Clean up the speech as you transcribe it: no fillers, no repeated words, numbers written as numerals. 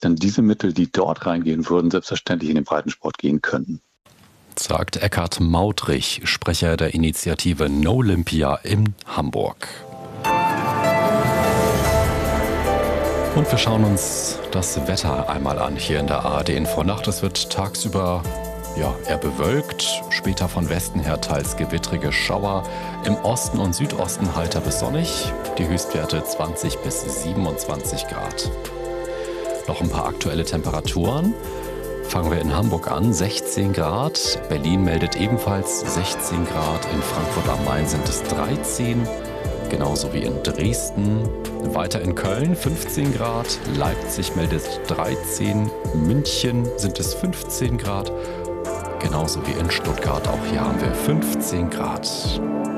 dann diese Mittel, die dort reingehen würden, selbstverständlich in den Breitensport gehen könnten. Sagt Eckhard Maudrich, Sprecher der Initiative Nolympia in Hamburg. Und wir schauen uns das Wetter einmal an hier in der ARD-Info-Nacht. Es wird tagsüber eher bewölkt, später von Westen her teils gewittrige Schauer. Im Osten und Südosten heiter bis sonnig, die Höchstwerte 20 bis 27 Grad. Noch ein paar aktuelle Temperaturen. Fangen wir in Hamburg an, 16 Grad. Berlin meldet ebenfalls 16 Grad. In Frankfurt am Main sind es 13, genauso wie in Dresden. Weiter in Köln 15 Grad. Leipzig meldet 13. München sind es 15 Grad. Genauso wie in Stuttgart. Auch hier haben wir 15 Grad.